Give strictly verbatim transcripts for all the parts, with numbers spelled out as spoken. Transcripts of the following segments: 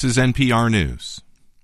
This is N P R News.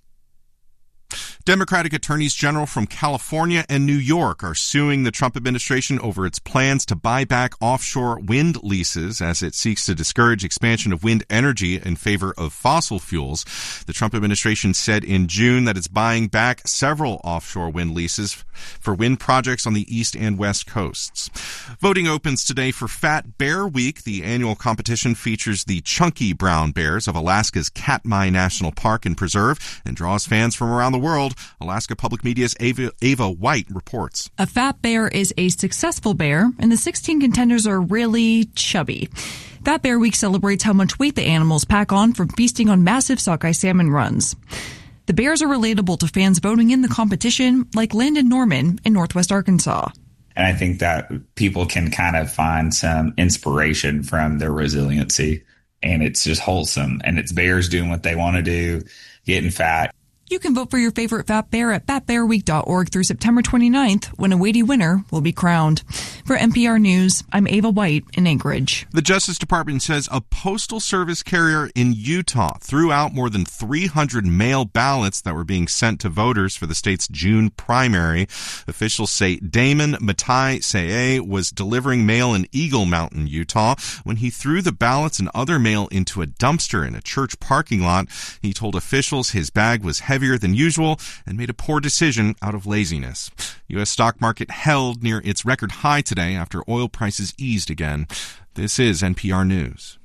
Democratic attorneys general from California and New York are suing the Trump administration over its plans to buy back offshore wind leases as it seeks to discourage expansion of wind energy in favor of fossil fuels. The Trump administration said in June that it's buying back several offshore wind leases for wind projects on the east and west coasts. Voting opens today for Fat Bear Week. The annual competition features the chunky brown bears of Alaska's Katmai National Park and Preserve and draws fans from around the world. Alaska Public Media's Ava, Ava White reports. A fat bear is a successful bear, and the sixteen contenders are really chubby. Fat Bear Week celebrates how much weight the animals pack on from feasting on massive sockeye salmon runs. The bears are relatable to fans voting in the competition, like Landon Norman in Northwest Arkansas. And I think that people can kind of find some inspiration from their resiliency, and it's just wholesome. And it's bears doing what they want to do, getting fat. You can vote for your favorite fat bear at fat bear week dot org through September twenty-ninth, when a weighty winner will be crowned. For N P R News, I'm Ava White in Anchorage. The Justice Department says a postal service carrier in Utah threw out more than three hundred mail ballots that were being sent to voters for the state's June primary. Officials say Damon Matai Saye was delivering mail in Eagle Mountain, Utah, when he threw the ballots and other mail into a dumpster in a church parking lot. He told officials his bag was heavy heavier than usual and made a poor decision out of laziness. U S stock market held near its record high today after oil prices eased again. This is N P R News.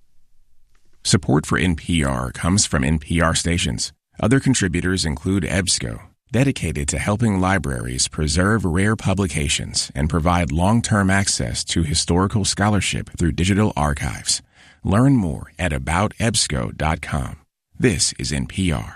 Support for N P R comes from N P R stations. Other contributors include EBSCO, dedicated to helping libraries preserve rare publications and provide long-term access to historical scholarship through digital archives. Learn more at about ebsco dot com. This is N P R.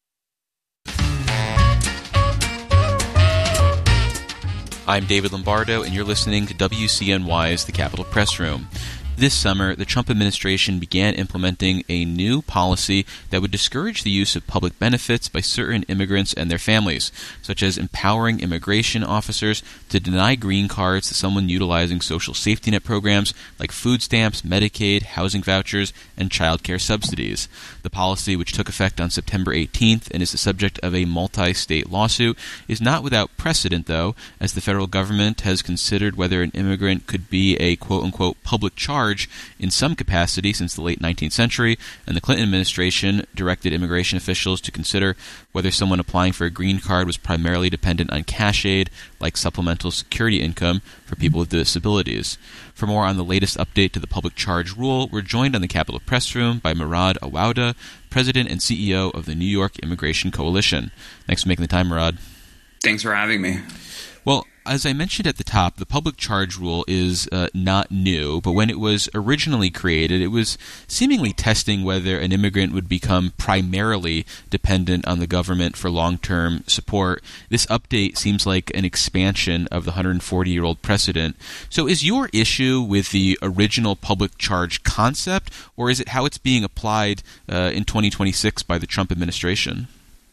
I'm David Lombardo, and you're listening to W C N Y's The Capitol Press Room. This summer, the Trump administration began implementing a new policy that would discourage the use of public benefits by certain immigrants and their families, such as empowering immigration officers to deny green cards to someone utilizing social safety net programs like food stamps, Medicaid, housing vouchers, and child care subsidies. The policy, which took effect on September eighteenth and is the subject of a multi-state lawsuit, is not without precedent, though, as the federal government has considered whether an immigrant could be a quote-unquote public charge in some capacity since the late nineteenth century, and the Clinton administration directed immigration officials to consider whether someone applying for a green card was primarily dependent on cash aid, like supplemental security income for people with disabilities. For more on the latest update to the public charge rule, we're joined on the Capitol Press Room by Murad Awauda, President and C E O of the New York Immigration Coalition. Thanks for making the time, Murad. Thanks for having me. Well, as I mentioned at the top, the public charge rule is uh, not new, but when it was originally created, it was seemingly testing whether an immigrant would become primarily dependent on the government for long-term support. This update seems like an expansion of the one hundred forty-year-old precedent. So is your issue with the original public charge concept, or is it how it's being applied uh, in twenty twenty-six by the Trump administration?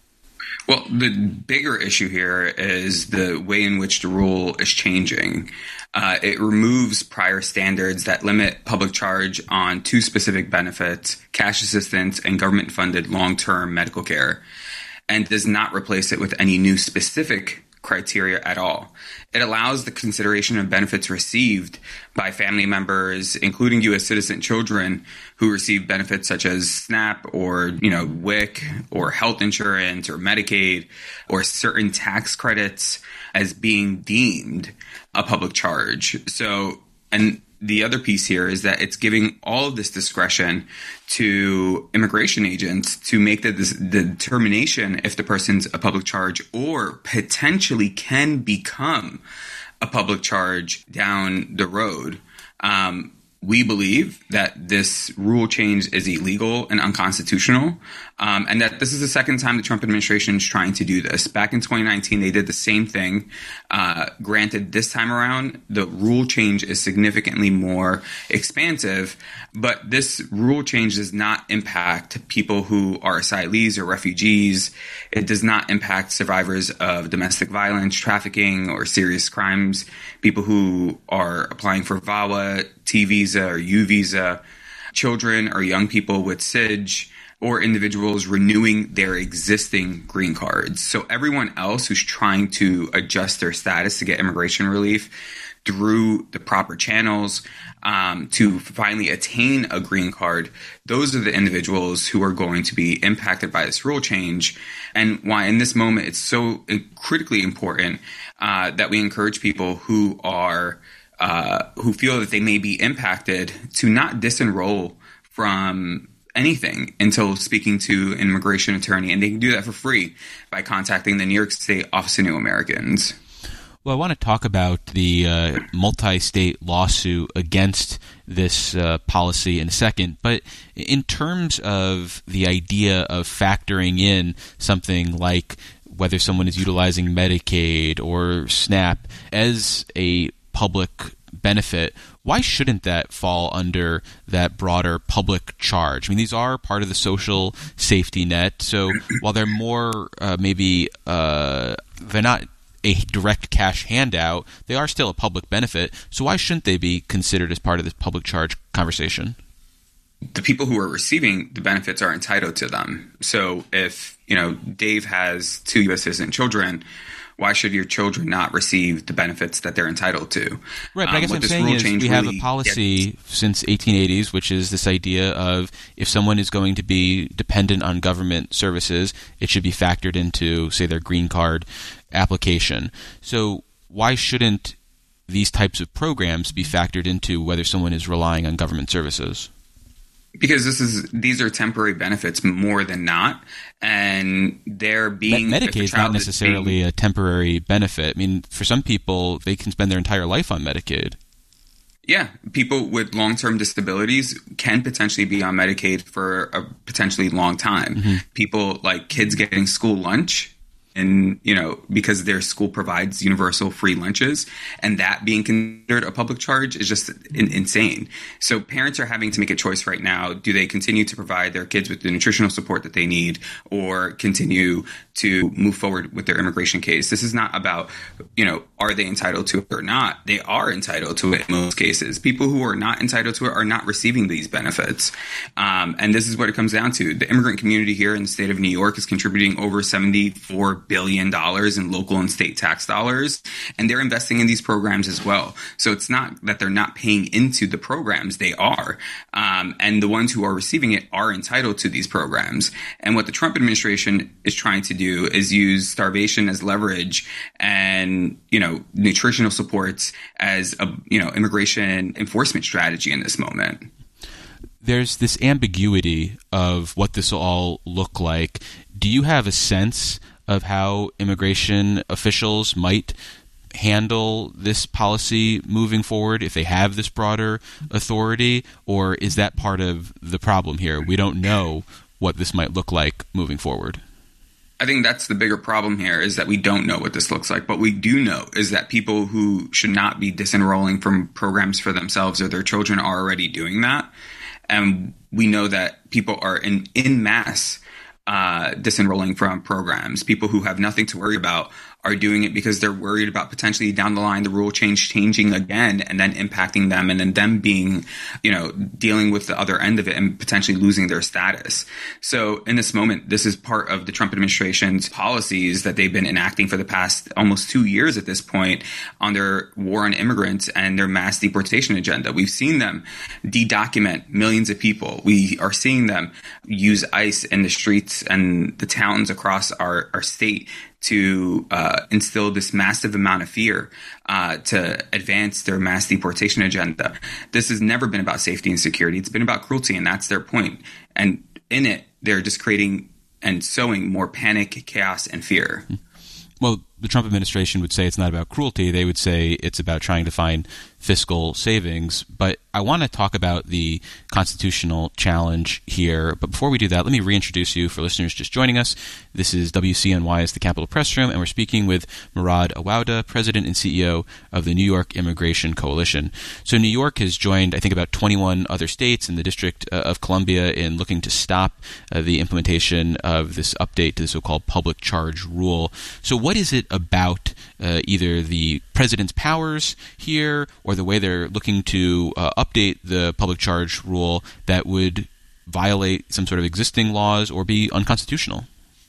Well, the bigger issue here is the way in which the rule is changing. Uh, it removes prior standards that limit public charge on two specific benefits, cash assistance and government-funded long-term medical care, and does not replace it with any new specific criteria at all. It allows the consideration of benefits received by family members, including U S citizen children who receive benefits such as SNAP or, you know, W I C or health insurance or Medicaid or certain tax credits as being deemed a public charge. So, and the other piece here is that it's giving all of this discretion to immigration agents to make the, the determination if the person's a public charge or potentially can become a public charge down the road. Um, we believe that this rule change is illegal and unconstitutional, um, and that this is the second time the Trump administration is trying to do this. Back in twenty nineteen, they did the same thing. Uh, granted, this time around, the rule change is significantly more expansive, but this rule change does not impact people who are asylees or refugees. It does not impact survivors of domestic violence, trafficking, or serious crimes, people who are applying for VAWA, T visa, or U visa, children or young people with S I J, or individuals renewing their existing green cards. So everyone else who's trying to adjust their status to get immigration relief through the proper channels um, to finally attain a green card, those are the individuals who are going to be impacted by this rule change. And why in this moment it's so critically important uh, that we encourage people who are uh, who feel that they may be impacted to not disenroll from anything until speaking to an immigration attorney. And they can do that for free by contacting the New York State Office of New Americans. Well, I want to talk about the uh, multi-state lawsuit against this uh, policy in a second, but in terms of the idea of factoring in something like whether someone is utilizing Medicaid or SNAP as a public benefit, why shouldn't that fall under that broader public charge? I mean, these are part of the social safety net, so while they're more uh, maybe uh, they're not a direct cash handout, they are still a public benefit. So why shouldn't they be considered as part of this public charge conversation? The people who are receiving the benefits are entitled to them. So if, you know, Dave has two U S citizen children, why should your children not receive the benefits that they're entitled to? Right, but I guess um, what I'm saying is we have really a policy gets- since eighteen eighties, which is this idea of if someone is going to be dependent on government services, it should be factored into, say, their green card application. So why shouldn't these types of programs be factored into whether someone is relying on government services? Because this is these are temporary benefits more than not, and they're being Me- Medicaid is not necessarily being, a temporary benefit. I mean, for some people, they can spend their entire life on Medicaid. Yeah, people with long-term disabilities can potentially be on Medicaid for a potentially long time. Mm-hmm. People like kids getting school lunch. And, you know, because their school provides universal free lunches, and that being considered a public charge is just in, insane. So parents are having to make a choice right now. Do they continue to provide their kids with the nutritional support that they need, or continue to move forward with their immigration case? This is not about, you know, are they entitled to it or not? They are entitled to it in most cases. People who are not entitled to it are not receiving these benefits. Um, and this is what it comes down to. The immigrant community here in the state of New York is contributing over seventy-four billion dollars in local and state tax dollars, and they're investing in these programs as well. So it's not that they're not paying into the programs, they are. Um, and the ones who are receiving it are entitled to these programs. And what the Trump administration is trying to do is use starvation as leverage and, you know, nutritional supports as a, you know, immigration enforcement strategy in this moment. There's this ambiguity of what this will all look like. Do you have a sense of how immigration officials might handle this policy moving forward if they have this broader authority, or is that part of the problem here? We don't know what this might look like moving forward. I think that's the bigger problem here, is that we don't know what this looks like. What we do know is that people who should not be disenrolling from programs for themselves or their children are already doing that. And we know that people are in, in mass uh, disenrolling from programs. People who have nothing to worry about are doing it because they're worried about potentially down the line the rule change changing again and then impacting them, and then them being, you know, dealing with the other end of it and potentially losing their status. So in this moment, this is part of the Trump administration's policies that they've been enacting for the past almost two years at this point on their war on immigrants and their mass deportation agenda. We've seen them de-document millions of people. We are seeing them use ICE in the streets and the towns across our, our state to uh, instill this massive amount of fear uh, to advance their mass deportation agenda. This has never been about safety and security. It's been about cruelty, and that's their point. And in it, they're just creating and sowing more panic, chaos, and fear. Well, the Trump administration would say it's not about cruelty. They would say it's about trying to find fiscal savings. But I want to talk about the constitutional challenge here. But before we do that, let me reintroduce you for listeners just joining us. This is W C N Y's The Capitol Press Room, and we're speaking with Murad Awauda, President and C E O of the New York Immigration Coalition. So New York has joined, I think, about twenty-one other states and the District of Columbia in looking to stop uh, the implementation of this update to the so-called public charge rule. So what is it about uh, either the president's powers here or the way they're looking to uh, update the public charge rule that would violate some sort of existing laws or be unconstitutional?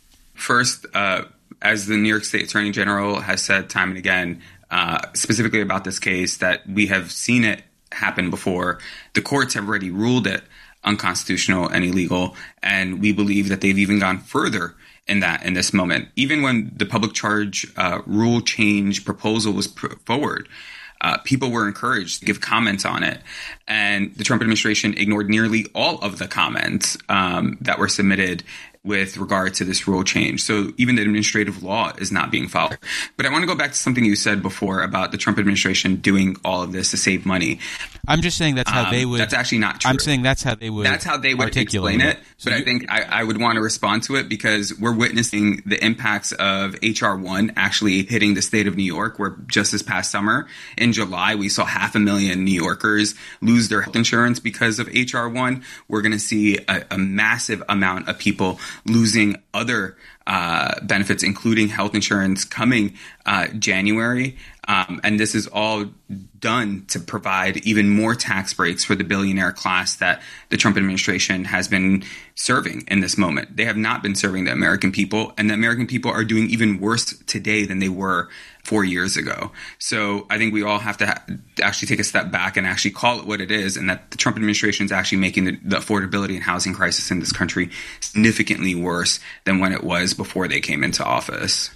First, uh, as the New York State Attorney General has said time and again, uh, specifically about this case, that we have seen it happen before. The courts have already ruled it unconstitutional and illegal, and we believe that they've even gone further in that in this moment. Even when the public charge uh, rule change proposal was put forward, uh, people were encouraged to give comments on it, and the Trump administration ignored nearly all of the comments um, that were submitted with regard to this rule change. So even the administrative law is not being followed. But I want to go back to something you said before about the Trump administration doing all of this to save money. I'm just saying that's how um, they would. That's actually not true. I'm saying that's how they would. That's how they would explain it. it. So but you, I think I, I would want to respond to it because we're witnessing the impacts of H R one actually hitting the state of New York, where just this past summer in July, we saw half a million New Yorkers lose their health insurance because of H R one. We're going to see a, a massive amount of people losing other uh, benefits, including health insurance, coming uh, January. Um, and this is all done to provide even more tax breaks for the billionaire class that the Trump administration has been serving in this moment. They have not been serving the American people, and the American people are doing even worse today than they were four years ago. So I think we all have to ha- actually take a step back and actually call it what it is, and that the Trump administration is actually making the, the affordability and housing crisis in this country significantly worse than when it was before they came into office.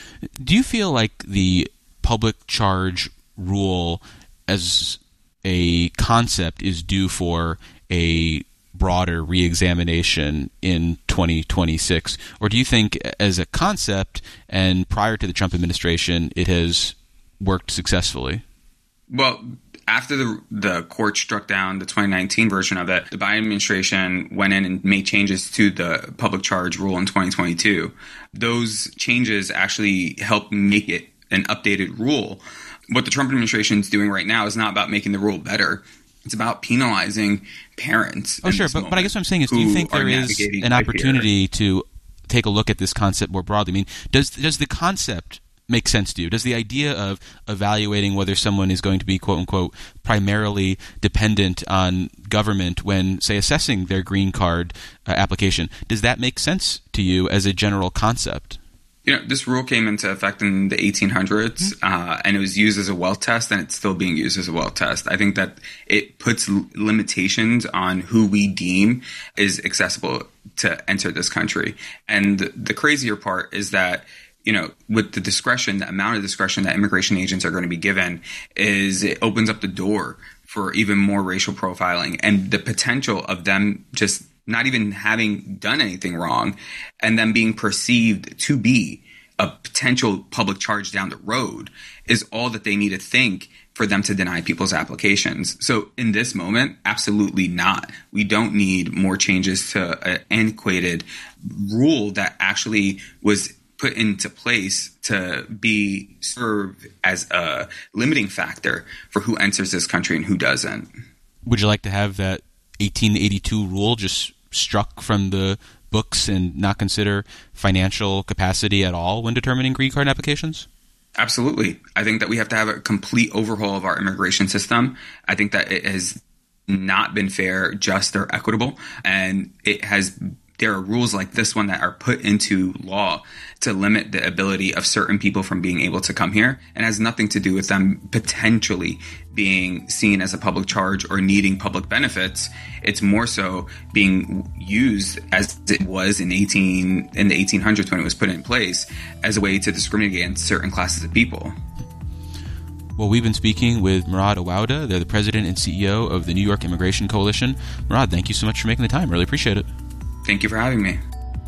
Do you feel like the public charge rule as a concept is due for a broader reexamination in twenty twenty-six? Or do you think as a concept and prior to the Trump administration, it has worked successfully? Well, after the the court struck down the twenty nineteen version of it, the Biden administration went in and made changes to the public charge rule in twenty twenty-two. Those changes actually helped make it an updated rule. What the Trump administration is doing right now is not about making the rule better. It's about penalizing parents. Oh, sure. But, but I guess what I'm saying is, do you think there is an opportunity to take a look at this concept more broadly? I mean, does does the concept make sense to you? Does the idea of evaluating whether someone is going to be, quote unquote, primarily dependent on government when, say, assessing their green card uh, application, does that make sense to you as a general concept? You know, this rule came into effect in the eighteen hundreds, uh, and it was used as a wealth test, and it's still being used as a wealth test. I think that it puts l- limitations on who we deem is accessible to enter this country. And the, the crazier part is that, you know, with the discretion, the amount of discretion that immigration agents are going to be given, is it opens up the door for even more racial profiling and the potential of them just not even having done anything wrong and them being perceived to be a potential public charge down the road is all that they need to think for them to deny people's applications. So in this moment, absolutely not. We don't need more changes to an antiquated rule that actually was put into place to be served as a limiting factor for who enters this country and who doesn't. Would you like to have that eighteen eighty-two rule just struck from the books and not consider financial capacity at all when determining green card applications? Absolutely. I think that we have to have a complete overhaul of our immigration system. I think that it has not been fair, just, or equitable. And it has there are rules like this one that are put into law to limit the ability of certain people from being able to come here, and has nothing to do with them potentially being seen as a public charge or needing public benefits. It's more so being used as it was in eighteen in the eighteen hundreds when it was put in place as a way to discriminate against certain classes of people. Well, we've been speaking with Murad Awauda. They're the president and C E O of the New York Immigration Coalition. Murad, thank you so much for making the time. Really appreciate it. Thank you for having me.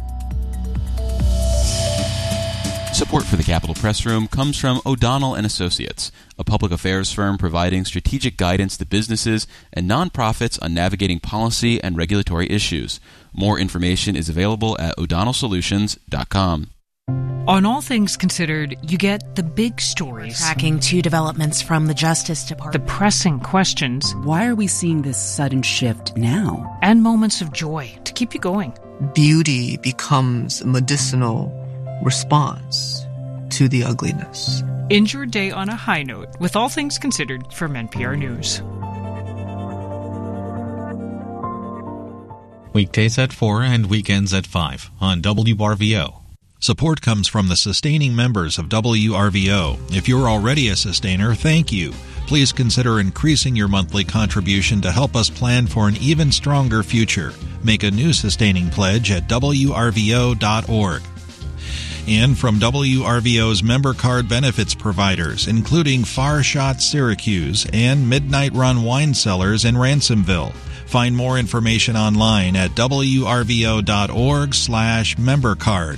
Support for the Capitol Press Room comes from O'Donnell and Associates, a public affairs firm providing strategic guidance to businesses and nonprofits on navigating policy and regulatory issues. More information is available at o'donnell solutions dot com. On All Things Considered, you get the big stories. Tracking two developments from the Justice Department. The pressing questions. Why are we seeing this sudden shift now? And moments of joy to keep you going. Beauty becomes a medicinal response to the ugliness. End your day on a high note with All Things Considered from N P R News. Weekdays at four and weekends at five on W R V O. Support comes from the sustaining members of W R V O. If you're already a sustainer, thank you. Please consider increasing your monthly contribution to help us plan for an even stronger future. Make a new sustaining pledge at W R V O dot org. And from W R V O's member card benefits providers, including Far Shot Syracuse and Midnight Run Wine Cellars in Ransomville. Find more information online at W R V O dot org slash member card.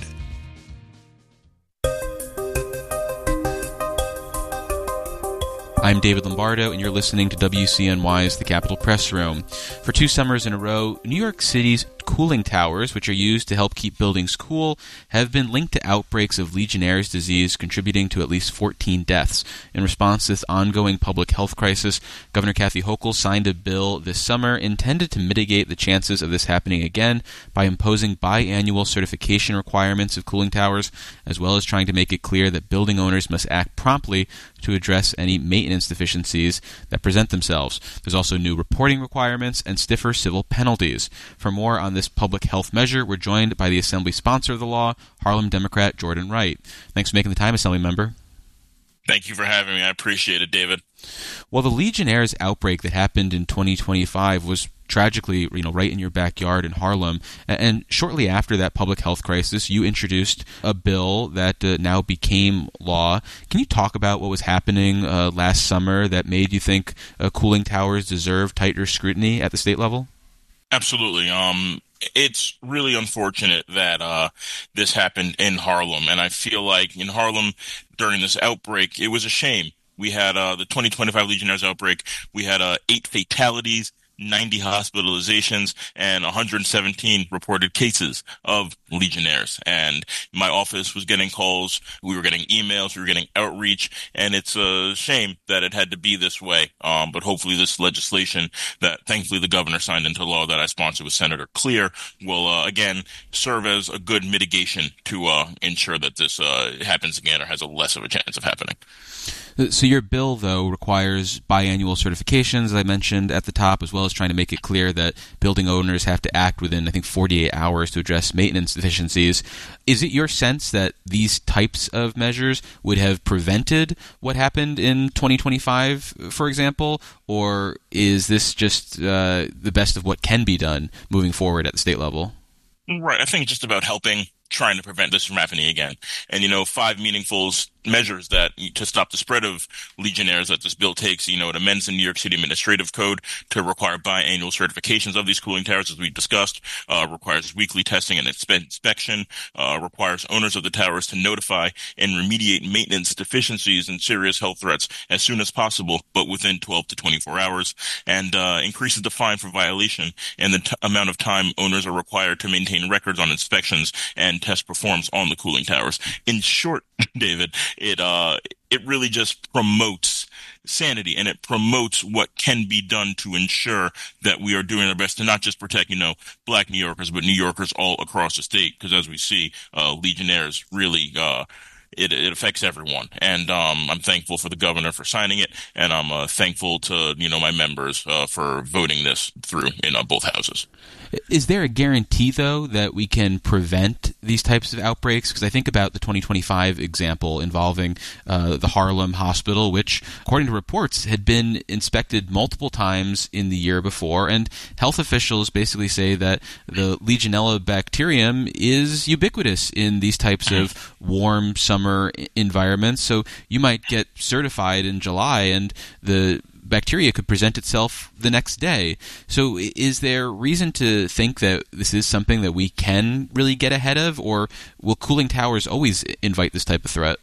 I'm David Lombardo, and you're listening to W C N Y's The Capitol Press Room. For two summers in a row, New York City's cooling towers, which are used to help keep buildings cool, have been linked to outbreaks of Legionnaire's disease, contributing to at least fourteen deaths. In response to this ongoing public health crisis, Governor Kathy Hochul signed a bill this summer intended to mitigate the chances of this happening again by imposing biannual certification requirements of cooling towers, as well as trying to make it clear that building owners must act promptly to address any maintenance deficiencies that present themselves. There's also new reporting requirements and stiffer civil penalties. For more on this public health measure, we're joined by the Assembly sponsor of the law, Harlem Democrat Jordan Wright. Thanks for making the time, Assembly member. Thank you for having me. I appreciate it, David. Well, the Legionnaire's outbreak that happened in twenty twenty-five was tragically, you know, right in your backyard in Harlem. And shortly after that public health crisis, you introduced a bill that uh, now became law. Can you talk about what was happening uh, last summer that made you think uh, cooling towers deserve tighter scrutiny at the state level? Absolutely. Um, it's really unfortunate that uh, this happened in Harlem. And I feel like in Harlem during this outbreak, it was a shame. We had uh, the twenty twenty-five Legionnaire's outbreak. We had uh, eight fatalities, ninety hospitalizations, and one hundred seventeen reported cases of Legionnaires. And my office was getting calls, we were getting emails, we were getting outreach, and it's a shame that it had to be this way. Um, but hopefully this legislation that thankfully the governor signed into law that I sponsored with Senator Clear will, uh, again, serve as a good mitigation to uh, ensure that this uh, happens again or has a less of a chance of happening. So your bill, though, requires biannual certifications, as I mentioned at the top, as well as trying to make it clear that building owners have to act within, I think, forty-eight hours to address maintenance deficiencies. Is it your sense that these types of measures would have prevented what happened in twenty twenty-five, for example, or is this just uh, the best of what can be done moving forward at the state level? Right. I think it's just about helping, trying to prevent this from happening again. And, you know, five meaningful measures that to stop the spread of Legionnaires that this bill takes. You know, it amends the New York City Administrative Code to require biannual certifications of these cooling towers, as we discussed, uh, requires weekly testing and inspection, uh, requires owners of the towers to notify and remediate maintenance deficiencies and serious health threats as soon as possible, but within twelve to twenty-four hours, and uh, increases the fine for violation and the t- amount of time owners are required to maintain records on inspections and test performs on the cooling towers. In short, David, it uh it really just promotes sanity, and it promotes what can be done to ensure that we are doing our best to not just protect, you know, black New Yorkers, but New Yorkers all across the state. Because as we see, uh, Legionnaires really uh It, it affects everyone, and um, I'm thankful for the governor for signing it, and I'm uh, thankful to you know my members uh, for voting this through in uh, both houses. Is there a guarantee, though, that we can prevent these types of outbreaks? Because I think about the twenty twenty-five example involving uh, the Harlem Hospital, which, according to reports, had been inspected multiple times in the year before, and health officials basically say that the Legionella bacterium is ubiquitous in these types of warm summer environments. So you might get certified in July, and the bacteria could present itself the next day. So is there reason to think that this is something that we can really get ahead of, or will cooling towers always invite this type of threat?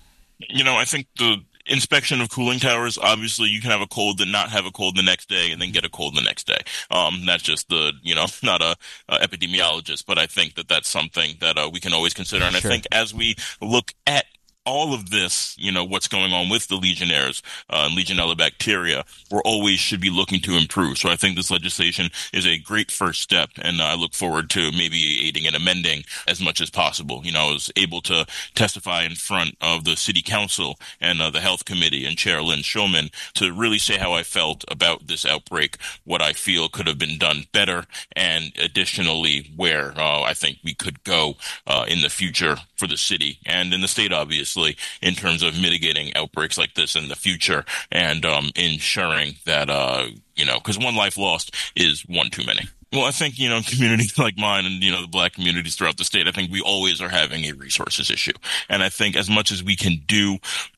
You know, I think the inspection of cooling towers, obviously you can have a cold and not have a cold the next day and then get a cold the next day. Um, that's just the, you know, not a, a epidemiologist, but I think that that's something that uh, we can always consider. And sure. I think as we look at all of this, you know, what's going on with the Legionnaires uh, and Legionella bacteria, we're always should be looking to improve. So I think this legislation is a great first step, and I look forward to maybe aiding and amending as much as possible. You know, I was able to testify in front of the City Council and uh, the Health Committee and Chair Lynn Shulman to really say how I felt about this outbreak, what I feel could have been done better, and additionally where uh, I think we could go uh, in the future for the city and in the state, obviously, in terms of mitigating outbreaks like this in the future and um, ensuring that, uh, you know, because one life lost is one too many. Well, I think, you know, communities like mine and, you know, the Black communities throughout the state, I think we always are having a resources issue. And I think as much as we can do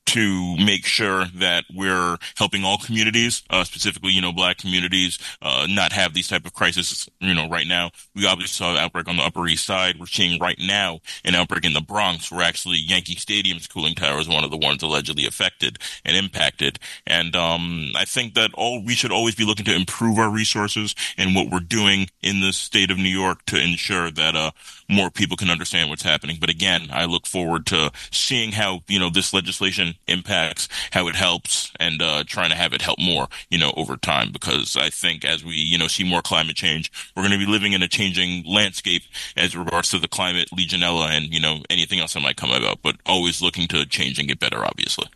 to make sure that we're helping all communities, uh, specifically, you know, Black communities, uh, not have these type of crises, you know, right now. We obviously saw an outbreak on the Upper East Side. We're seeing right now an outbreak in the Bronx where actually Yankee Stadium's cooling tower is one of the ones allegedly affected and impacted. And, um, I think that all we should always be looking to improve our resources and what we're doing in the state of New York to ensure that uh more people can understand what's happening. But again, I look forward to seeing how, you know, this legislation impacts, how it helps, and uh trying to have it help more, you know, over time. Because I think as we, you know, see more climate change, we're going to be living in a changing landscape as regards to the climate, Legionella, and, you know, anything else that might come about. But always looking to change and get better, obviously.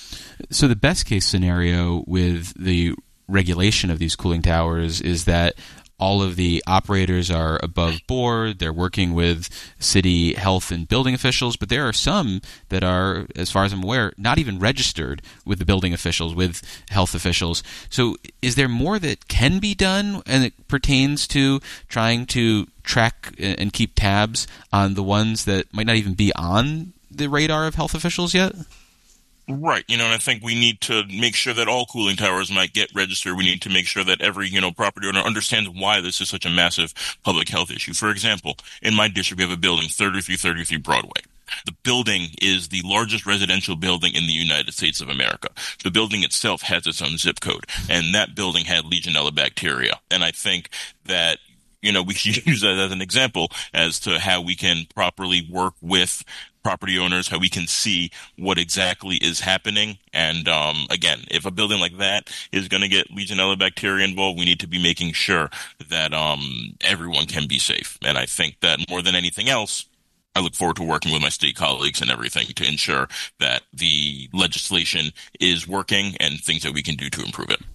So the best case scenario with the regulation of these cooling towers is that all of the operators are above board. They're working with city health and building officials, but there are some that are, as far as I'm aware, not even registered with the building officials, with health officials. So is there more that can be done, and it pertains to trying to track and keep tabs on the ones that might not even be on the radar of health officials yet? Right. You know, and I think we need to make sure that all cooling towers might get registered. We need to make sure that every, you know, property owner understands why this is such a massive public health issue. For example, in my district, we have a building, thirty-three thirty-three Broadway. The building is the largest residential building in the United States of America. The building itself has its own zip code, and that building had Legionella bacteria. And I think that, you know, we should use that as an example as to how we can properly work with property owners, how we can see what exactly is happening. And um, again, if a building like that is going to get Legionella bacteria involved, we need to be making sure that um, everyone can be safe. And I think that more than anything else, I look forward to working with my state colleagues and everything to ensure that the legislation is working and things that we can do to improve it.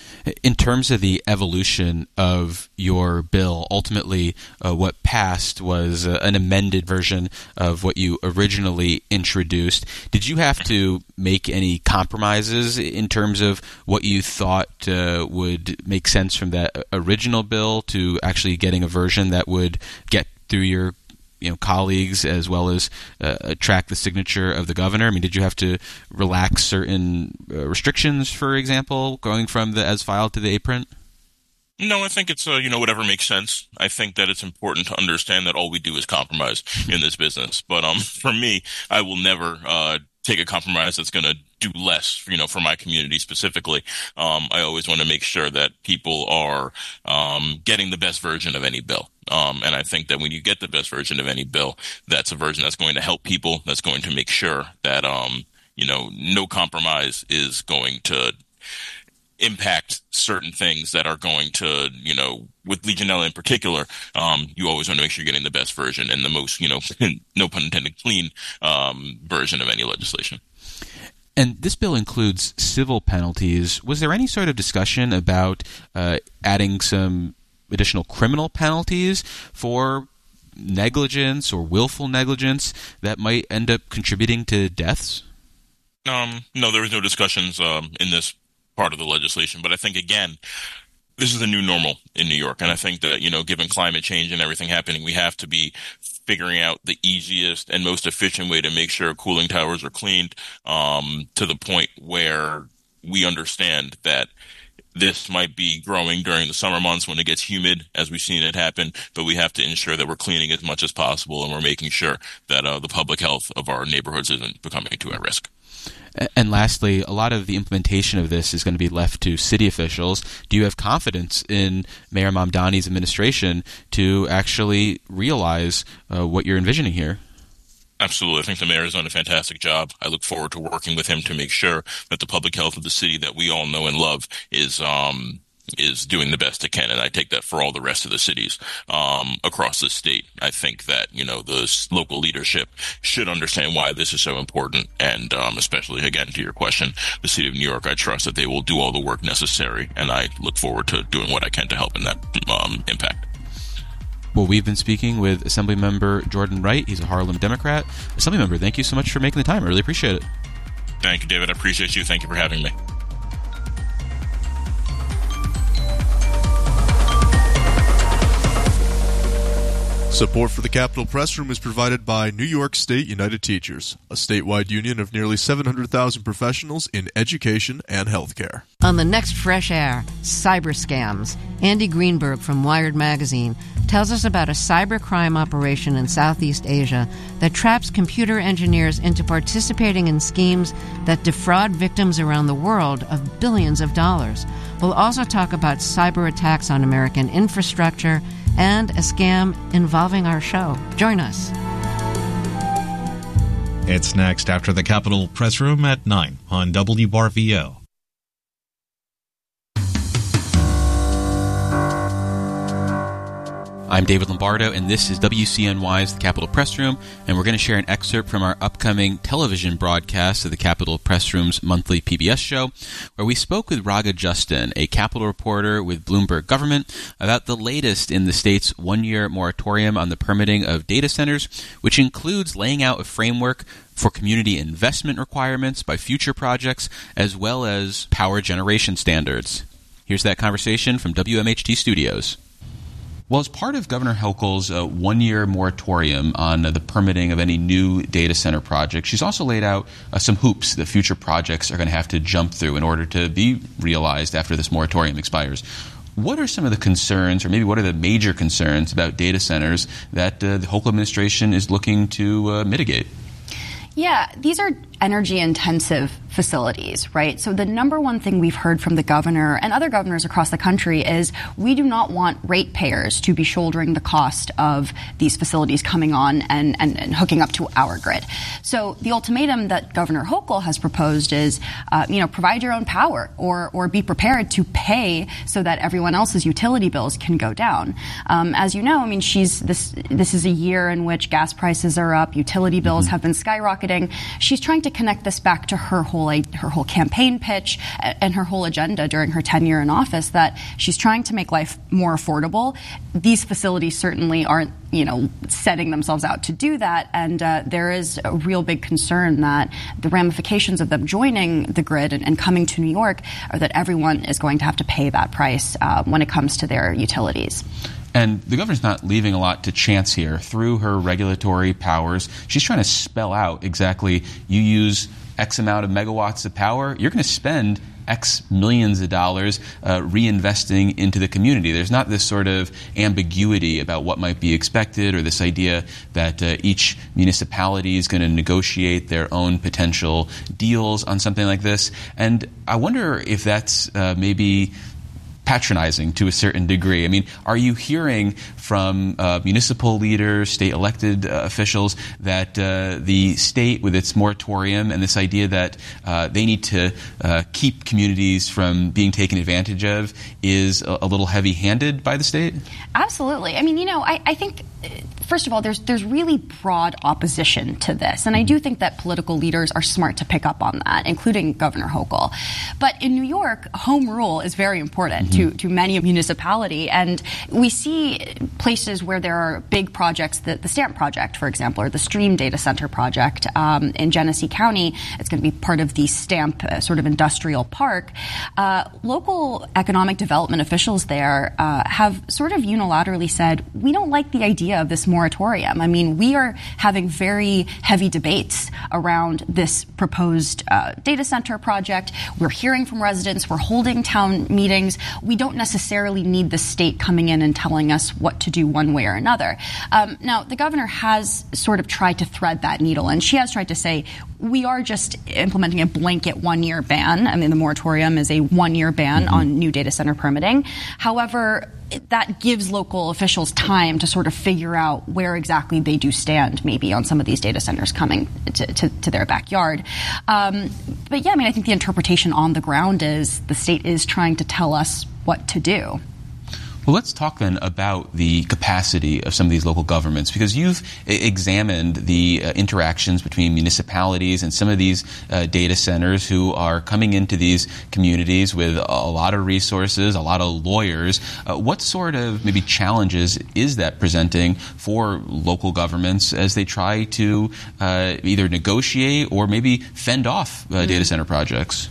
In terms of the evolution of your bill, ultimately uh, what passed was uh, an amended version of what you originally introduced. Did you have to make any compromises in terms of what you thought uh, would make sense from that original bill to actually getting a version that would get through your you know, colleagues as well as uh, attract the signature of the governor? I mean, did you have to relax certain uh, restrictions, for example, going from the as filed to the A print? No, I think it's, uh, you know, whatever makes sense. I think that it's important to understand that all we do is compromise in this business. But um, for me, I will never uh, take a compromise that's going to do less, you know, for my community specifically. Um, I always want to make sure that people are um, getting the best version of any bill. Um, and I think that when you get the best version of any bill, that's a version that's going to help people, that's going to make sure that, um, you know, no compromise is going to impact certain things that are going to, you know, with Legionella in particular, um, you always want to make sure you're getting the best version and the most, you know, no pun intended, clean um, version of any legislation. And this bill includes civil penalties. Was there any sort of discussion about uh, adding some additional criminal penalties for negligence or willful negligence that might end up contributing to deaths? Um, no, there was no discussions um, in this part of the legislation. But I think, again, this is the new normal in New York. And I think that, you know, given climate change and everything happening, we have to be figuring out the easiest and most efficient way to make sure cooling towers are cleaned um, to the point where we understand that this might be growing during the summer months when it gets humid, as we've seen it happen, but we have to ensure that we're cleaning as much as possible and we're making sure that uh, the public health of our neighborhoods isn't becoming too at risk. And lastly, a lot of the implementation of this is going to be left to city officials. Do you have confidence in Mayor Mamdani's administration to actually realize uh, what you're envisioning here? Absolutely. I think the mayor has done a fantastic job. I look forward to working with him to make sure that the public health of the city that we all know and love is um, is doing the best it can. And I take that for all the rest of the cities um, across the state. I think that, you know, the local leadership should understand why this is so important. And um, especially, again, to your question, the city of New York, I trust that they will do all the work necessary. And I look forward to doing what I can to help in that um, impact. Well, we've been speaking with Assemblymember Jordan Wright. He's a Harlem Democrat. Assemblymember, thank you so much for making the time. I really appreciate it. Thank you, David. I appreciate you. Thank you for having me. Support for the Capitol Press Room is provided by New York State United Teachers, a statewide union of nearly seven hundred thousand professionals in education and healthcare. On the next Fresh Air, cyber scams, Andy Greenberg from Wired Magazine tells us about a cybercrime operation in Southeast Asia that traps computer engineers into participating in schemes that defraud victims around the world of billions of dollars. We'll also talk about cyber attacks on American infrastructure and a scam involving our show. Join us. It's next after the Capitol Press Room at nine on W R V O. I'm David Lombardo, and this is W C N Y's The Capitol Press Room, and we're going to share an excerpt from our upcoming television broadcast of the Capitol Press Room's monthly P B S show, where we spoke with Raga Justin, a Capitol reporter with Bloomberg Government, about the latest in the state's one-year moratorium on the permitting of data centers, which includes laying out a framework for community investment requirements by future projects, as well as power generation standards. Here's that conversation from W M H T Studios. Well, as part of Governor Hochul's uh, one-year moratorium on uh, the permitting of any new data center project, she's also laid out uh, some hoops that future projects are going to have to jump through in order to be realized after this moratorium expires. What are some of the concerns, or maybe what are the major concerns about data centers that uh, the Hochul administration is looking to uh, mitigate? Yeah, these are energy-intensive facilities, right? So the number one thing we've heard from the governor and other governors across the country is we do not want ratepayers to be shouldering the cost of these facilities coming on and, and, and hooking up to our grid. So the ultimatum that Governor Hochul has proposed is, uh, you know, provide your own power or or be prepared to pay so that everyone else's utility bills can go down. Um, as you know, I mean, she's this this is a year in which gas prices are up, utility bills mm-hmm. have been skyrocketing. She's trying to connect this back to her whole her whole campaign pitch and her whole agenda during her tenure in office, that she's trying to make life more affordable. These facilities certainly aren't, you know, setting themselves out to do that, and uh, there is a real big concern that the ramifications of them joining the grid and, and coming to New York are that everyone is going to have to pay that price uh, when it comes to their utilities. And the governor's not leaving a lot to chance here. Through her regulatory powers, she's trying to spell out exactly, you use X amount of megawatts of power, you're going to spend X millions of dollars uh, reinvesting into the community. There's not this sort of ambiguity about what might be expected, or this idea that uh, each municipality is going to negotiate their own potential deals on something like this. And I wonder if that's uh, maybe patronizing to a certain degree. I mean, are you hearing from uh, municipal leaders, state elected uh, officials, that uh, the state, with its moratorium and this idea that uh, they need to uh, keep communities from being taken advantage of, is a, a little heavy-handed by the state? Absolutely. I mean, you know, I, I think, first of all, there's there's really broad opposition to this, and I do think that political leaders are smart to pick up on that, including Governor Hochul. But in New York, home rule is very important mm-hmm. to, to many a municipality, and we see places where there are big projects, the, the STAMP project, for example, or the Stream Data Center project um, in Genesee County. It's going to be part of the STAMP uh, sort of industrial park. Uh, local economic development officials there uh, have sort of unilaterally said, we don't like the idea of this moratorium. I mean, we are having very heavy debates around this proposed uh, data center project. We're hearing from residents. We're holding town meetings. We don't necessarily need the state coming in and telling us what to do one way or another. Um, now, the governor has sort of tried to thread that needle, and she has tried to say, we are just implementing a blanket one-year ban. I mean, the moratorium is a one-year ban mm-hmm. on new data center permitting. However, that gives local officials time to sort of figure out where exactly they do stand, maybe on some of these data centers coming to, to, to their backyard. Um, but yeah, I mean, I think the interpretation on the ground is the state is trying to tell us what to do. Well, let's talk then about the capacity of some of these local governments, because you've examined the uh, interactions between municipalities and some of these uh, data centers who are coming into these communities with a lot of resources, a lot of lawyers. Uh, what sort of maybe challenges is that presenting for local governments as they try to uh, either negotiate or maybe fend off uh, data center projects?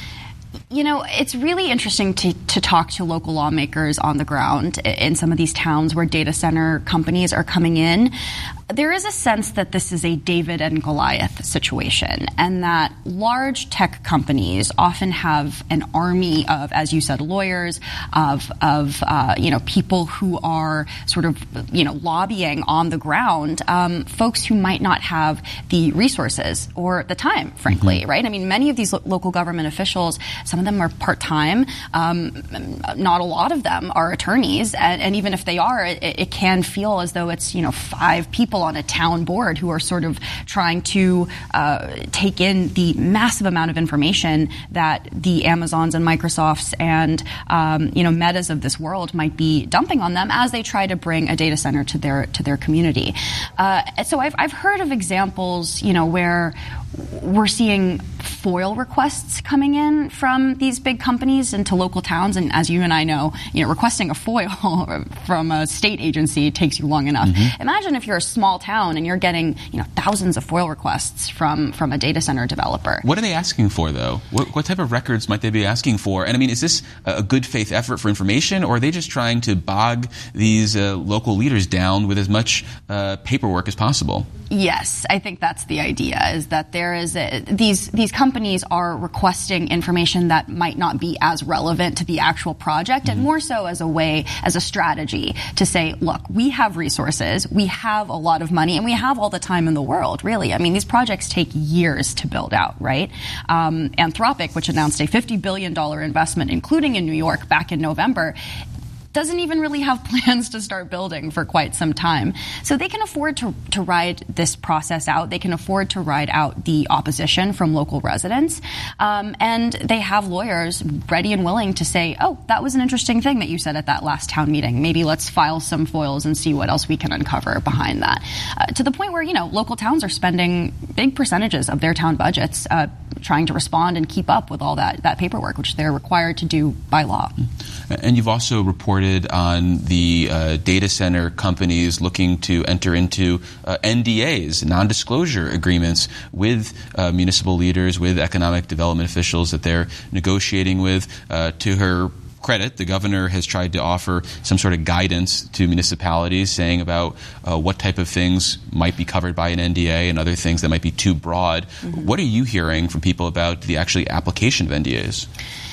You know, it's really interesting to, to talk to local lawmakers on the ground in some of these towns where data center companies are coming in. There is a sense that this is a David and Goliath situation, and that large tech companies often have an army of, as you said, lawyers, of, of uh, you know, people who are sort of, you know, lobbying on the ground, um, folks who might not have the resources or the time, frankly, mm-hmm. right? I mean, many of these lo- local government officials, some of them are part-time. Um, not a lot of them are attorneys, and, and even if they are, it, it can feel as though it's, you know, five people on a town board who are sort of trying to uh, take in the massive amount of information that the Amazons and Microsofts and um, you know Metas of this world might be dumping on them as they try to bring a data center to their to their community. Uh, so I've I've heard of examples, you know, where we're seeing FOIL requests coming in from these big companies into local towns, and as you and I know, you know, requesting a FOIL from a state agency takes you long enough. Mm-hmm. Imagine if you're a small town and you're getting, you know, thousands of FOIL requests from from a data center developer. What are they asking for, though? What, what type of records might they be asking for? And I mean, is this a good faith effort for information, or are they just trying to bog these uh, local leaders down with as much uh, paperwork as possible? Yes, I think that's the idea, is that there is a, these these companies are requesting information that might not be as relevant to the actual project, mm-hmm. and more so as a way, as a strategy to say, look, we have resources, we have a lot of money, and we have all the time in the world, really. I mean, these projects take years to build out, right? Um, Anthropic, which announced a fifty billion dollars investment, including in New York back in November, doesn't even really have plans to start building for quite some time. So they can afford to, to ride this process out. They can afford to ride out the opposition from local residents. Um, and they have lawyers ready and willing to say, oh, that was an interesting thing that you said at that last town meeting. Maybe let's file some FOILs and see what else we can uncover behind that. Uh, to the point where, you know, local towns are spending big percentages of their town budgets uh, trying to respond and keep up with all that, that paperwork, which they're required to do by law. And you've also reported on the uh, data center companies looking to enter into uh, N D As, non-disclosure agreements, with uh, municipal leaders, with economic development officials that they're negotiating with. Uh, to her credit, the governor has tried to offer some sort of guidance to municipalities, saying about uh, what type of things might be covered by an N D A and other things that might be too broad. Mm-hmm. What are you hearing from people about the actually application of N D As?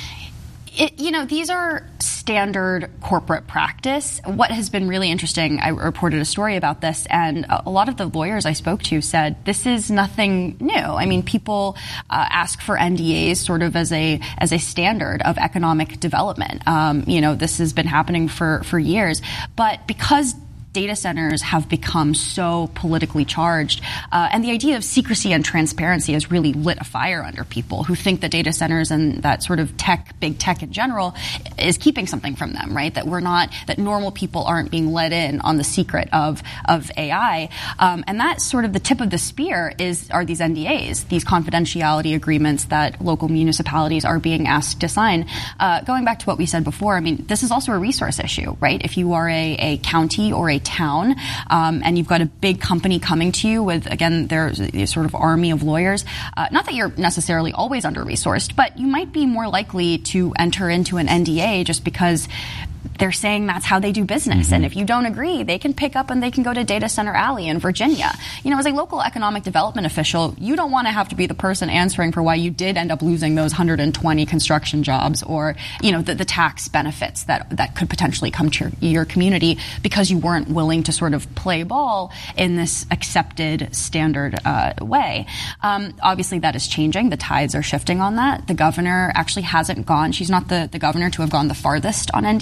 It, you know, these are standard corporate practice. What has been really interesting, I reported a story about this, and a lot of the lawyers I spoke to said this is nothing new. I mean, people uh, ask for N D As sort of as a as a standard of economic development. Um, you know, this has been happening for, for years. But because data centers have become so politically charged, uh, and the idea of secrecy and transparency has really lit a fire under people who think that data centers and that sort of tech, big tech in general, is keeping something from them, right? That we're not, that normal people aren't being let in on the secret of of A I, um, and that's sort of the tip of the spear is are these N D As, these confidentiality agreements that local municipalities are being asked to sign. Uh, going back to what we said before, I mean, this is also a resource issue, right? If you are a, a county or a town, um, and you've got a big company coming to you with, again, there's a sort of army of lawyers. Uh, not that you're necessarily always under-resourced, but you might be more likely to enter into an N D A just because they're saying that's how they do business. Mm-hmm. And if you don't agree, they can pick up and they can go to Data Center Alley in Virginia. You know, as a local economic development official, you don't want to have to be the person answering for why you did end up losing those one hundred twenty construction jobs or, you know, the, the tax benefits that, that could potentially come to your, your community because you weren't willing to sort of play ball in this accepted standard uh, way. Um, obviously, that is changing. The tides are shifting on that. The governor actually hasn't gone. She's not the, the governor to have gone the farthest on N D As. Other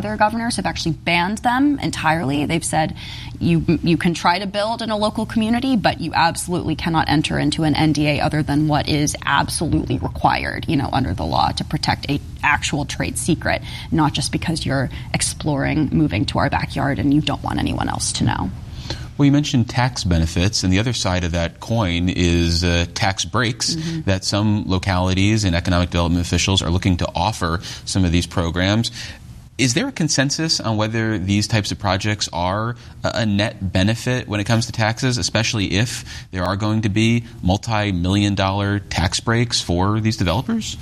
other governors have actually banned them entirely. They've said you you can try to build in a local community, but you absolutely cannot enter into an N D A other than what is absolutely required, you know, under the law to protect a actual trade secret, not just because you're exploring moving to our backyard and you don't want anyone else to know. Well, you mentioned tax benefits, and the other side of that coin is uh, tax breaks mm-hmm. that some localities and economic development officials are looking to offer some of these programs. Is there a consensus on whether these types of projects are a net benefit when it comes to taxes, especially if there are going to be multi-million dollar tax breaks for these developers?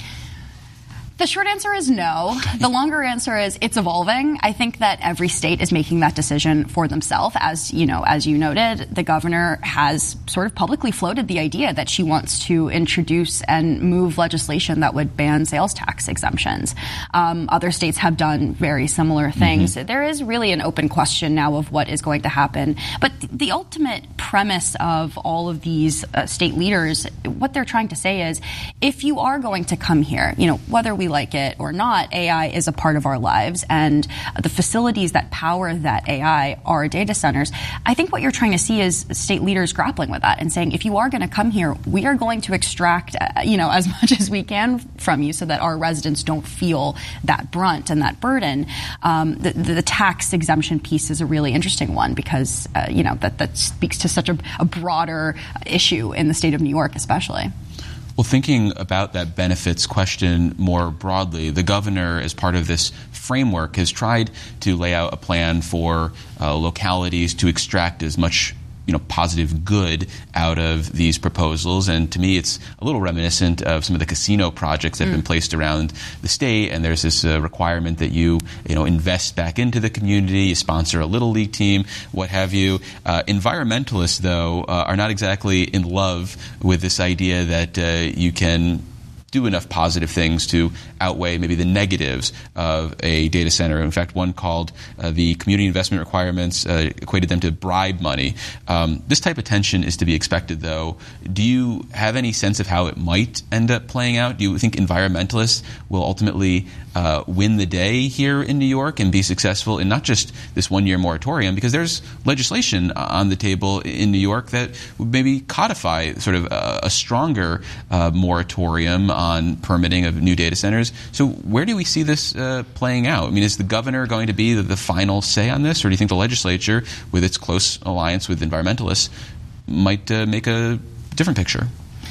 The short answer is no. The longer answer is it's evolving. I think that every state is making that decision for themselves. As you know, as you noted, the governor has sort of publicly floated the idea that she wants to introduce and move legislation that would ban sales tax exemptions. Um, other states have done very similar things. Mm-hmm. There is really an open question now of what is going to happen. But th- the ultimate premise of all of these uh, state leaders, what they're trying to say is, if you are going to come here, you know, whether we like it or not, A I is a part of our lives, and the facilities that power that A I are data centers. I think what you're trying to see is state leaders grappling with that and saying, if you are going to come here, we are going to extract, uh, you know, as much as we can from you so that our residents don't feel that brunt and that burden. Um, the, the tax exemption piece is a really interesting one because, uh, you know, that, that speaks to such a, a broader issue in the state of New York, especially. Well, thinking about that benefits question more broadly, the governor, as part of this framework, has tried to lay out a plan for uh, localities to extract as much, you know, positive good out of these proposals. And to me, it's a little reminiscent of some of the casino projects that have mm. been placed around the state. And there's this uh, requirement that you, you know, invest back into the community, you sponsor a little league team, what have you. Uh, environmentalists, though, uh, are not exactly in love with this idea that uh, you can do enough positive things to outweigh maybe the negatives of a data center. In fact, one called uh, the community investment requirements uh, equated them to bribe money. Um, this type of tension is to be expected, though. Do you have any sense of how it might end up playing out? Do you think environmentalists will ultimately uh, win the day here in New York and be successful in not just this one-year moratorium, because there's legislation on the table in New York that would maybe codify sort of a, a stronger uh, moratorium on permitting of new data centers. So where do we see this uh, playing out? I mean, is the governor going to be the, the final say on this, or do you think the legislature, with its close alliance with environmentalists, might uh, make a different picture?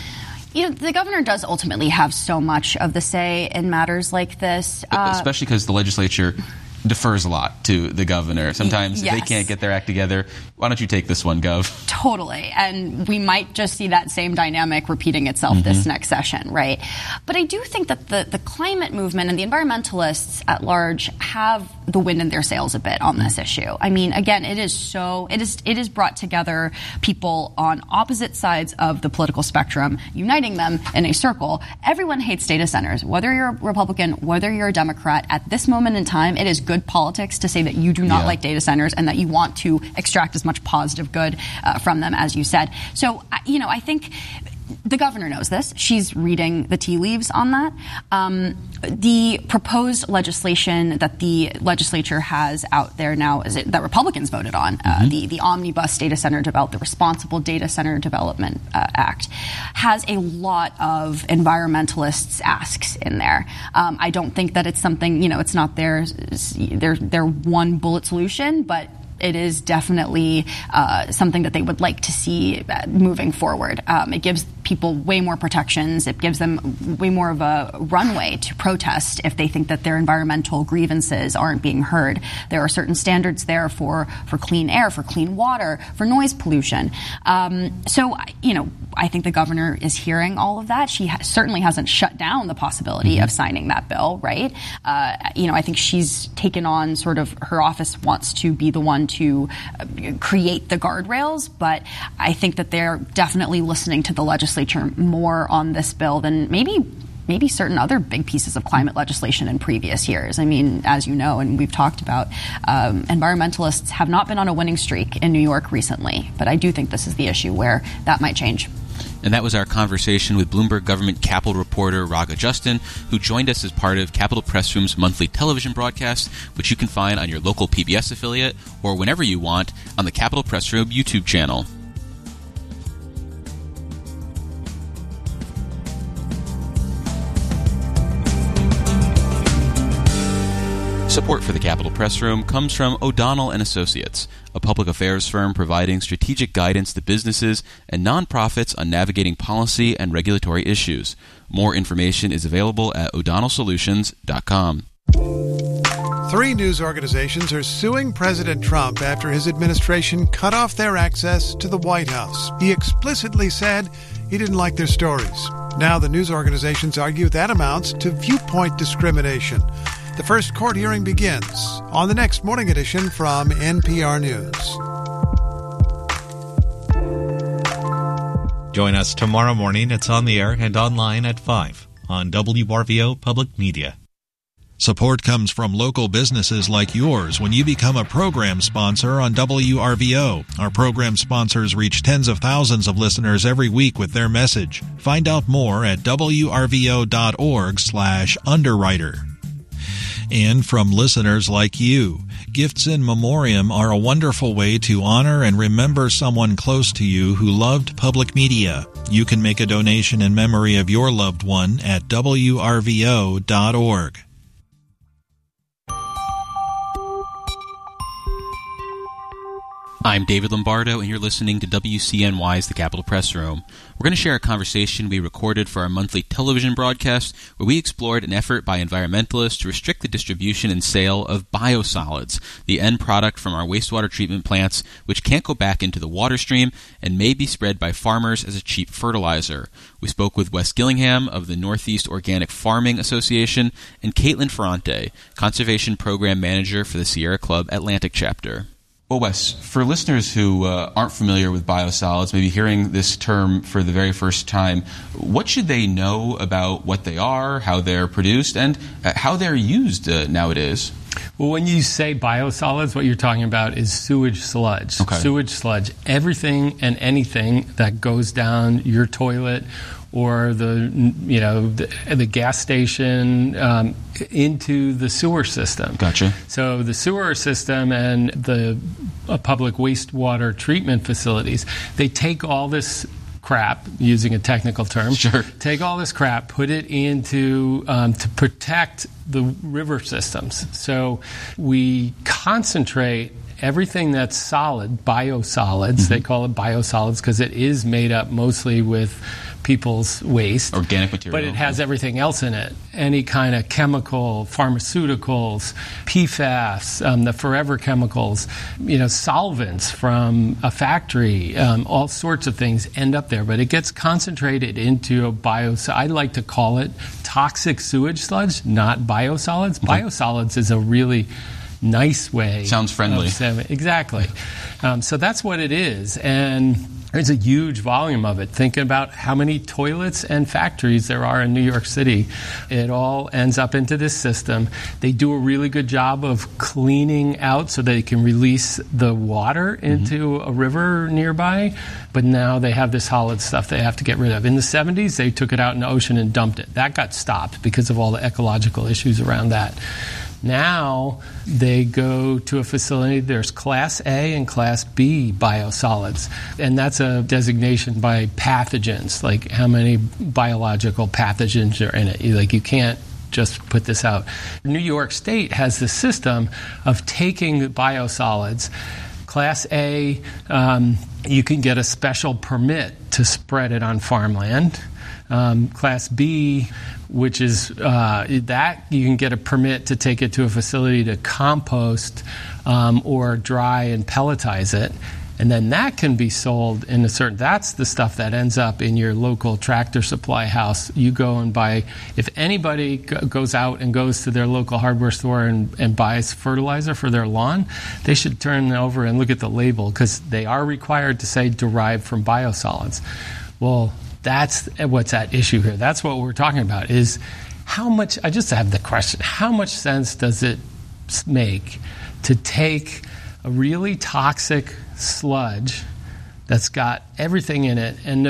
You know, the governor does ultimately have so much of the say in matters like this. Uh, Especially because the legislature defers a lot to the governor. Sometimes yes. if they can't get their act together, why don't you take this one, Gov? Totally. And we might just see that same dynamic repeating itself mm-hmm. this next session, right? But I do think that the, the climate movement and the environmentalists at large have the wind in their sails a bit on this issue. I mean, again, it is so, it is it is brought together people on opposite sides of the political spectrum, uniting them in a circle. Everyone hates data centers, whether you're a Republican, whether you're a Democrat. At this moment in time, it is good politics to say that you do not yeah. like data centers and that you want to extract as much positive good uh, from them, as you said. So, you know, I think the governor knows this. She's reading the tea leaves on that. Um, the proposed legislation that the legislature has out there now, is it, that Republicans voted on, mm-hmm. uh, the, the Omnibus Data Center Development, the Responsible Data Center Development uh, Act, has a lot of environmentalists' asks in there. Um, I don't think that it's something, you know, it's not their, their, their one bullet solution, but it is definitely uh, something that they would like to see moving forward. Um, it gives people way more protections. It gives them way more of a runway to protest if they think that their environmental grievances aren't being heard. There are certain standards there for, for clean air, for clean water, for noise pollution. Um, so, you know, I think the governor is hearing all of that. She ha- certainly hasn't shut down the possibility mm-hmm. of signing that bill, right? Uh, you know, I think she's taken on sort of, her office wants to be the one to create the guardrails, but I think that they're definitely listening to the legislature more on this bill than maybe maybe certain other big pieces of climate legislation in previous years. I mean, as you know, and we've talked about, um, environmentalists have not been on a winning streak in New York recently, but I do think this is the issue where that might change. And that was our conversation with Bloomberg government Capitol reporter Raga Justin, who joined us as part of Capitol Press Room's monthly television broadcast, which you can find on your local P B S affiliate or whenever you want on the Capitol Press Room YouTube channel. Support for the Capitol Press Room comes from O'Donnell and Associates, a public affairs firm providing strategic guidance to businesses and nonprofits on navigating policy and regulatory issues. More information is available at o'donnell solutions dot com. Three news organizations are suing President Trump after his administration cut off their access to the White House. He explicitly said he didn't like their stories. Now the news organizations argue that amounts to viewpoint discrimination. The first court hearing begins on the next morning edition from N P R News. Join us tomorrow morning. It's on the air and online at five on W R V O Public Media. Support comes from local businesses like yours when you become a program sponsor on W R V O. Our program sponsors reach tens of thousands of listeners every week with their message. Find out more at w r v o dot org slash underwriter. And from listeners like you, gifts in memoriam are a wonderful way to honor and remember someone close to you who loved public media. You can make a donation in memory of your loved one at w r v o dot org. I'm David Lombardo, and you're listening to W C N Y's The Capitol Press Room. We're going to share a conversation we recorded for our monthly television broadcast where we explored an effort by environmentalists to restrict the distribution and sale of biosolids, the end product from our wastewater treatment plants, which can't go back into the water stream and may be spread by farmers as a cheap fertilizer. We spoke with Wes Gillingham of the Northeast Organic Farming Association and Caitlin Ferrante, Conservation Program Manager for the Sierra Club Atlantic Chapter. Well, Wes, for listeners who uh, aren't familiar with biosolids, maybe hearing this term for the very first time, what should they know about what they are, how they're produced, and uh, how they're used uh, nowadays? Well, when you say biosolids, what you're talking about is sewage sludge. Okay. Sewage sludge. Everything and anything that goes down your toilet or the, you know, the, the gas station um, into the sewer system. Gotcha. So the sewer system and the uh, public wastewater treatment facilities, they take all this crap, using a technical term, sure. take all this crap, put it into um, to protect the river systems. So we concentrate everything that's solid, biosolids, mm-hmm. they call it biosolids because it is made up mostly with people's waste. Organic material. But it has everything else in it. Any kind of chemical, pharmaceuticals, P FAS, um, the forever chemicals, you know, solvents from a factory, um, all sorts of things end up there. But it gets concentrated into a biosolids. I like to call it toxic sewage sludge, not biosolids. Mm-hmm. Biosolids is a really nice way. Sounds friendly. Of, exactly. Um, so that's what it is. And there's a huge volume of it. Thinking about how many toilets and factories there are in New York City. It all ends up into this system. They do a really good job of cleaning out so they can release the water into mm-hmm. a river nearby. But now they have this solid stuff they have to get rid of. In the seventies, they took it out in the ocean and dumped it. That got stopped because of all the ecological issues around that. Now they go to a facility, there's Class A and Class B biosolids, and that's a designation by pathogens, like how many biological pathogens are in it. Like you can't just put this out. New York State has the system of taking biosolids. Class A, um, you can get a special permit to spread it on farmland. Um, Class B, which is uh, that you can get a permit to take it to a facility to compost um, or dry and pelletize it. And then that can be sold in a certain, that's the stuff that ends up in your local Tractor Supply house. You go and buy, if anybody g- goes out and goes to their local hardware store and, and buys fertilizer for their lawn, they should turn over and look at the label because they are required to say derived from biosolids. Well, that's what's at issue here. That's what we're talking about is how much, I just have the question, how much sense does it make to take a really toxic sludge that's got everything in it and to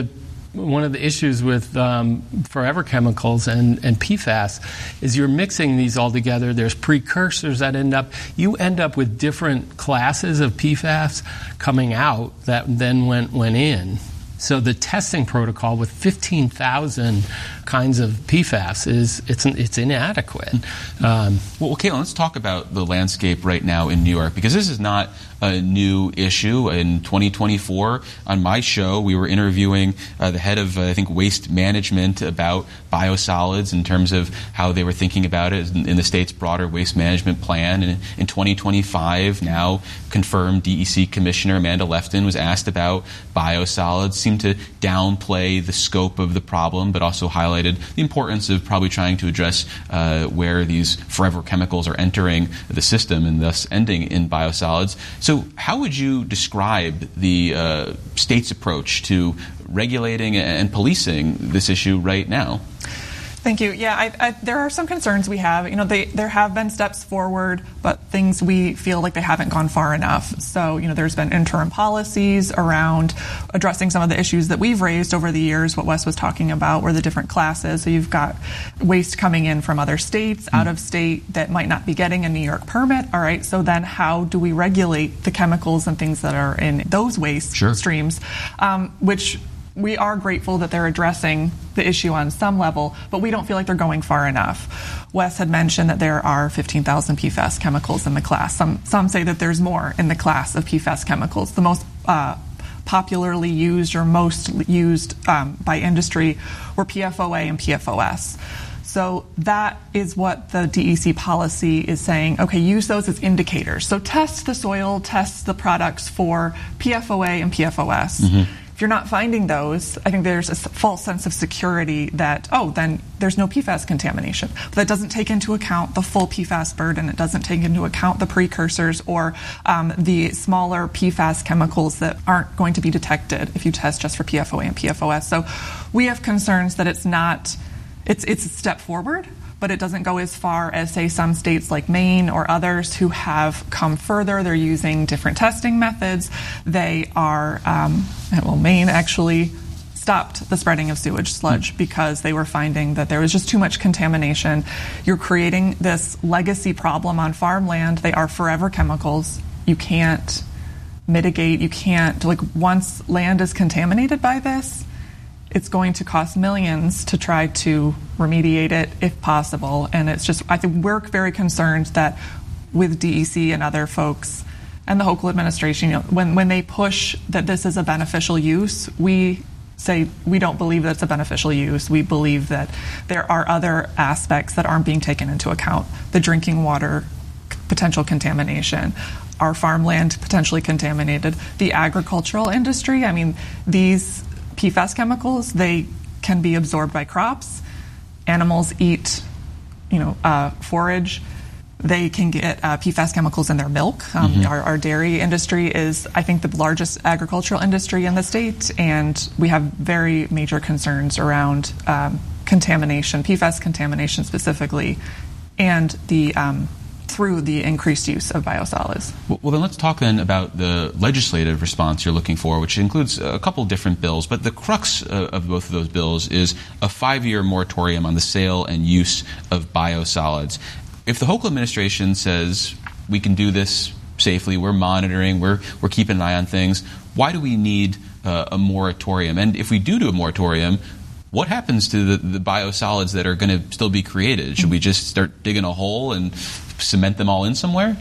one of the issues with um, forever chemicals and, and P FAS is you're mixing these all together. There's precursors that end up, you end up with different classes of P FAS coming out that then went, went in. So the testing protocol with fifteen thousand kinds of P FAS is it's it's inadequate. Um, well, Caitlin, let's talk about the landscape right now in New York, because this is not a new issue. In twenty twenty-four, on my show, we were interviewing uh, the head of, uh, I think, waste management about biosolids in terms of how they were thinking about it in, in the state's broader waste management plan. And in twenty twenty-five, now confirmed D E C Commissioner Amanda Lefton was asked about biosolids, seemed to downplay the scope of the problem, but also highlighted the importance of probably trying to address uh, where these forever chemicals are entering the system and thus ending in biosolids. So how would you describe the uh, state's approach to regulating and policing this issue right now? Thank you. Yeah, I, I, there are some concerns we have. You know, they, there have been steps forward, but things we feel like they haven't gone far enough. So, you know, there's been interim policies around addressing some of the issues that we've raised over the years, what Wes was talking about, were the different classes. So you've got waste coming in from other states, mm. out of state, that might not be getting a New York permit. All right, so then how do we regulate the chemicals and things that are in those waste sure. streams, um, which we are grateful that they're addressing the issue on some level, but we don't feel like they're going far enough. Wes had mentioned that there are fifteen thousand P FAS chemicals in the class. Some some say that there's more in the class of P FAS chemicals. The most uh, popularly used or most used um, by industry were P F O A and P F O S. So that is what the D E C policy is saying. Okay, use those as indicators. So test the soil, test the products for P F O A and P F O S. Mm-hmm. If you're not finding those, I think there's a false sense of security that, oh, then there's no P FAS contamination. But that doesn't take into account the full P FAS burden. It doesn't take into account the precursors or um, the smaller P FAS chemicals that aren't going to be detected if you test just for P F O A and P F O S. So we have concerns that it's not, it's, it's a step forward, but it doesn't go as far as, say, some states like Maine or others who have come further. They're using different testing methods. They are, um, well, Maine actually stopped the spreading of sewage sludge because they were finding that there was just too much contamination. You're creating this legacy problem on farmland. They are forever chemicals. You can't mitigate. You can't, like, once land is contaminated by this, it's going to cost millions to try to remediate it if possible. And it's just, I think we're very concerned that with D E C and other folks and the Hochul administration, you know, when, when they push that this is a beneficial use, we say we don't believe that it's a beneficial use. We believe that there are other aspects that aren't being taken into account. The drinking water potential contamination, our farmland potentially contaminated, the agricultural industry. I mean, these P FAS chemicals, they can be absorbed by crops. Animals eat, you know, uh, forage. They can get uh, P FAS chemicals in their milk. Um, mm-hmm. our, our dairy industry is, I think, the largest agricultural industry in the state, and we have very major concerns around um, contamination, P FAS contamination specifically, and the um, through the increased use of biosolids. Well, well, then let's talk then about the legislative response you're looking for, which includes a couple different bills. But the crux uh, of both of those bills is a five-year moratorium on the sale and use of biosolids. If the Hochul administration says we can do this safely, we're monitoring, we're we're keeping an eye on things, why do we need uh, a moratorium? And if we do do a moratorium, what happens to the, the biosolids that are going to still be created? Should we just start digging a hole and cement them all in somewhere?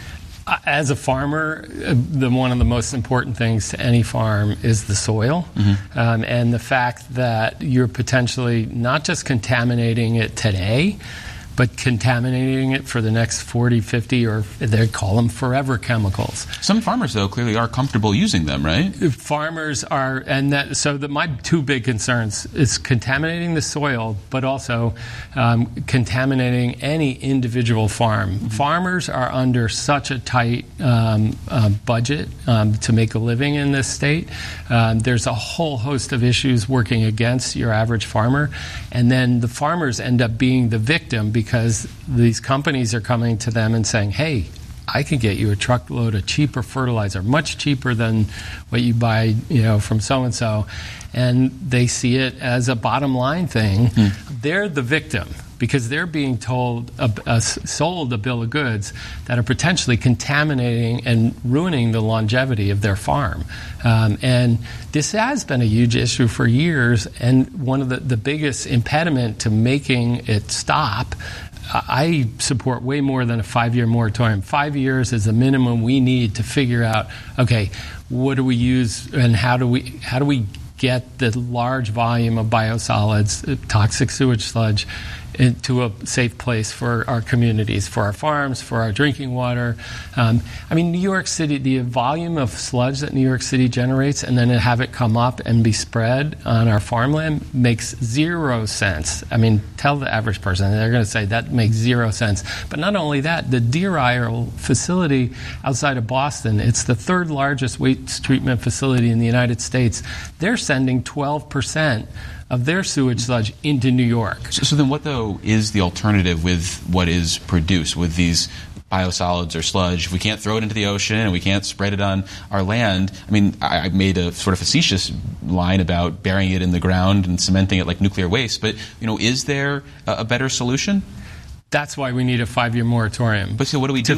As a farmer, the one of the most important things to any farm is the soil, mm-hmm. um, and the fact that you're potentially not just contaminating it today, but contaminating it for the next forty, fifty, or they call them forever chemicals. Some farmers, though, clearly are comfortable using them, right? Farmers are, and that, so the, my two big concerns is contaminating the soil, but also um, contaminating any individual farm. Mm-hmm. Farmers are under such a tight um, uh, budget um, to make a living in this state. Um, there's a whole host of issues working against your average farmer, and then the farmers end up being the victim because because these companies are coming to them and saying, hey, I could get you a truckload of cheaper fertilizer, much cheaper than what you buy, you know, from so-and-so. And they see it as a bottom line thing. Mm. They're the victim because they're being told, uh, uh, sold a bill of goods that are potentially contaminating and ruining the longevity of their farm. Um, and this has been a huge issue for years, and one of the, the biggest impediment to making it stop. I support way more than a five-year moratorium. Five years is the minimum we need to figure out, okay, what do we use and how do we how do we get the large volume of biosolids, toxic sewage sludge, into a safe place for our communities, for our farms, for our drinking water. Um, I mean, New York City, the volume of sludge that New York City generates and then to have it come up and be spread on our farmland makes zero sense. I mean, tell the average person, they're going to say that makes zero sense. But not only that, the Deer Isle facility outside of Boston, it's the third largest waste treatment facility in the United States. They're sending twelve percent of their sewage sludge into New York. So, so then what, though, is the alternative with what is produced with these biosolids or sludge? If we can't throw it into the ocean and we can't spread it on our land, I mean, I, I made a sort of facetious line about burying it in the ground and cementing it like nuclear waste, but, you know, is there a, a better solution? That's why we need a five-year moratorium. But so what do we do